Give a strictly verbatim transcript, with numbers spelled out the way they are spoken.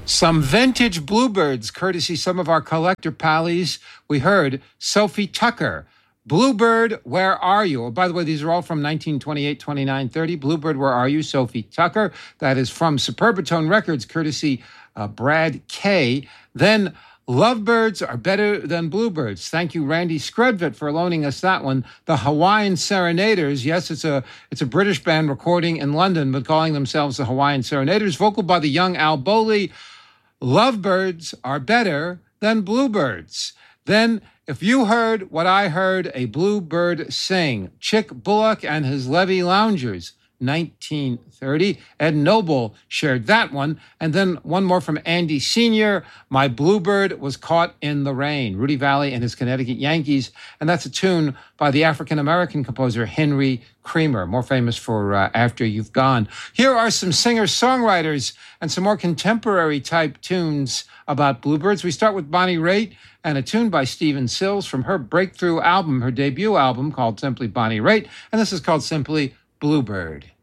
Some vintage bluebirds, courtesy some of our collector pallies. We heard Sophie Tucker. Bluebird, Where Are You? Oh, by the way, these are all from nineteen twenty-eight, twenty-nine, thirty. Bluebird, Where Are You? Sophie Tucker. That is from Superbatone Records, courtesy uh, Brad Kay. Then Lovebirds Are Better Than Bluebirds. Thank you, Randy Scrudvett, for loaning us that one. The Hawaiian Serenaders. Yes, it's a it's a British band recording in London, but calling themselves the Hawaiian Serenaders. Vocal by the young Al Bowley. Lovebirds Are Better Than Bluebirds. Then, if you heard what I heard a bluebird sing, Chick Bullock and his Levee Loungers, nineteen thirty. Ed Noble shared that one. And then one more from Andy Senior, My Bluebird Was Caught in the Rain, Rudy Valley and his Connecticut Yankees. And that's a tune by the African-American composer Henry Creamer, more famous for uh, After You've Gone. Here are some singer-songwriters and some more contemporary type tunes about bluebirds. We start with Bonnie Raitt and a tune by Stephen Sills from her breakthrough album, her debut album called simply Bonnie Raitt. And this is called simply Bluebird.